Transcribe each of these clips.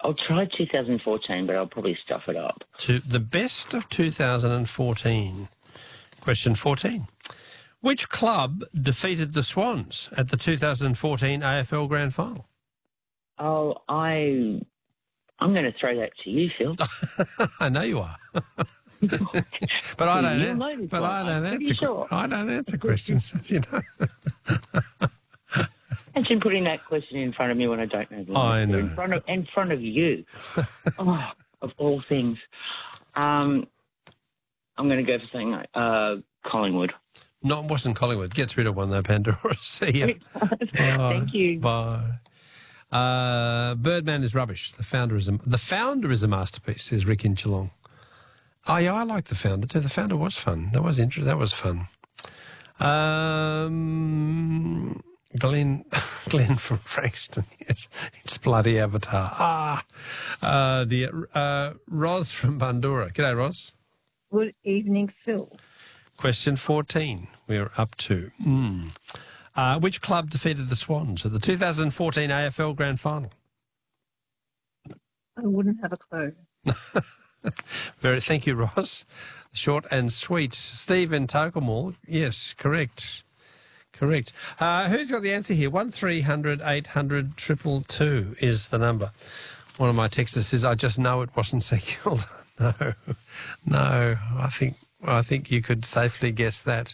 I'll try 2014, but I'll probably stuff it up. To the best of 2014. Question 14. Which club defeated the Swans at the 2014 AFL Grand Final? Oh, I'm going to throw that to you, Phil. I know you are. But I don't answer questions, you know. Imagine putting that question in front of me when I don't know the answer. I know. In front of you. Oh, of all things. I'm going to go for something like Collingwood. No, it wasn't Collingwood. Gets rid of one though, Pandora. See ya. Thank you. Bye. Birdman is rubbish. The founder is a masterpiece, says Rick in Geelong. Oh, yeah, I like The Founder too. The Founder was fun. That was interesting. That was fun. Glenn from Frankston. Yes, it's bloody Avatar. Roz from Bundoora. G'day, Roz. Good evening, Phil. Question 14. We're up to. Which club defeated the Swans at the 2014 AFL Grand Final? I wouldn't have a clue. Thank you, Ross. Short and sweet. Steve in Tokemall. Yes, correct. Correct. Who's got the answer here? 1300 800 222 is the number. One of my texters says, I just know it wasn't Seagull. No. I think you could safely guess that.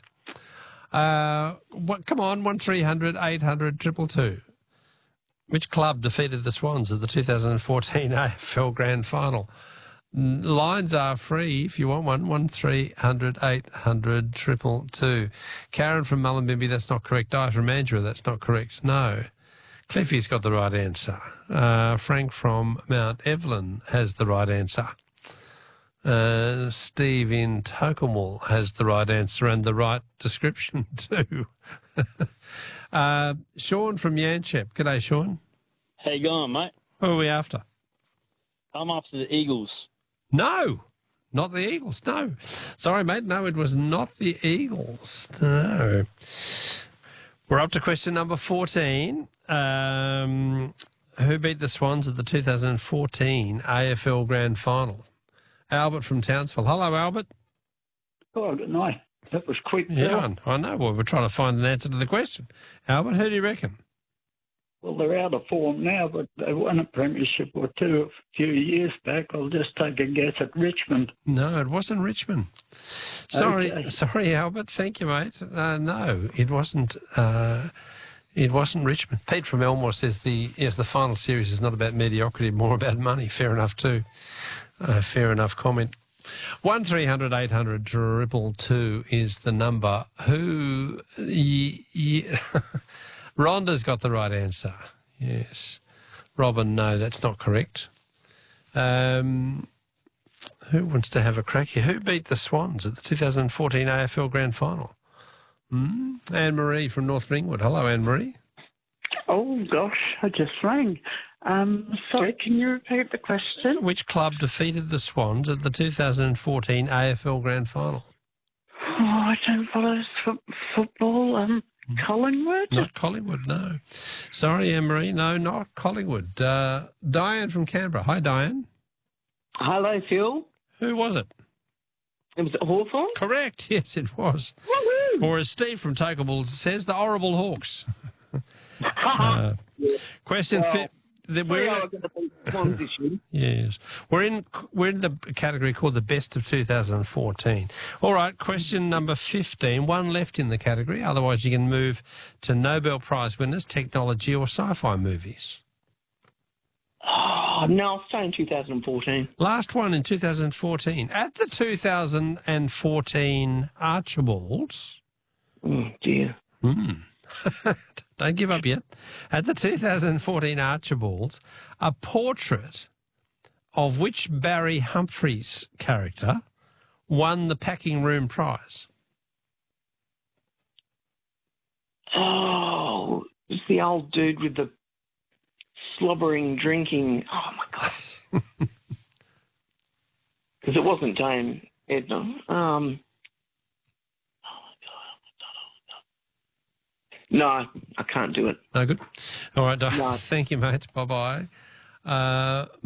Come on, 1300 800 222. Which club defeated the Swans at the 2014 AFL Grand Final? Lines are free if you want one. 1300 800 222. Karen from Mullumbimby, that's not correct. Di from Mandurah, that's not correct. No. Cliffy's got the right answer. Frank from Mount Evelyn has the right answer. Steve in Tokemall has the right answer and the right description too. Sean from Yanchep. G'day, Sean. How you going, mate? Who are we after? I'm after the Eagles. No, not the Eagles, no. Sorry, mate, no, it was not the Eagles, no. We're up to question number 14. Who beat the Swans at the 2014 AFL Grand Final? Albert from Townsville. Hello, Albert. Oh, good night. That was quick. Yeah, I know. Well, we're trying to find an answer to the question. Albert, who do you reckon? Well, they're out of form now, but they won a premiership or two a few years back. I'll just take a guess at Richmond. No, it wasn't Richmond. Sorry, Albert. Thank you, mate. No, it wasn't. It wasn't Richmond. Pete from Elmore says the final series is not about mediocrity, more about money. Fair enough too. Fair enough comment. 1300 800 222 is the number. Rhonda's got the right answer. Yes. Robin, no, that's not correct. Who wants to have a crack here? Who beat the Swans at the 2014 AFL Grand Final? Anne-Marie from North Ringwood. Hello, Anne-Marie. Oh, gosh, I just rang. Sorry, can you repeat the question? Which club defeated the Swans at the 2014 AFL Grand Final? Oh, I don't follow football. Collingwood? Not Collingwood, no. Sorry, Anne-Marie, no, not Collingwood. Diane from Canberra. Hi, Diane. Hello, Phil. Who was it? Was it Hawthorn? Correct, yes, it was. Woo-hoo! Or as Steve from Tokemall says, the Horrible Hawks. Question Yes. We're in the category called the best of 2014. All right, question number 15. One left in the category. Otherwise, you can move to Nobel Prize winners, technology or sci-fi movies. Oh, no, I'll stay in 2014. Last one in 2014. At the 2014 Archibalds. Oh, dear. Don't give up yet. At the 2014 Archibalds, a portrait of which Barry Humphries character won the Packing Room Prize? Oh, it's the old dude with the slobbering drinking. Oh, my God. Because it wasn't Dame Edna. No, I can't do it. No good? All right, No. Thank you, mate. Bye-bye.